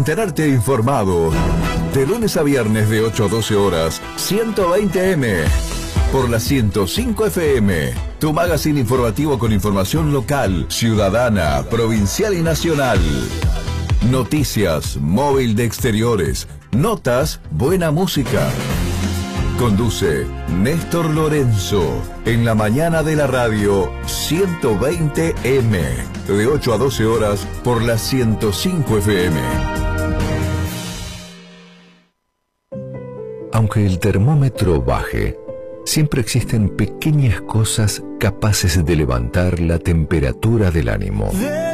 Mantenerte informado. De lunes a viernes de 8 a 12 horas, 120M. Por la 105 FM. Tu magazine informativo con información local, ciudadana, provincial y nacional. Noticias, móvil de exteriores, notas, buena música. Conduce Néstor Lorenzo en la mañana de la radio 120M, de 8 a 12 horas por la 105 FM. Aunque el termómetro baje, siempre existen pequeñas cosas capaces de levantar la temperatura del ánimo.